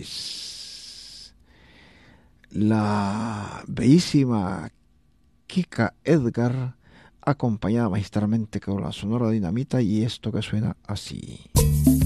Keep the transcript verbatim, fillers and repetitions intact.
Iris, la bellísima Kika Edgar, acompañada magistralmente con la Sonora Dinamita, y esto que suena así.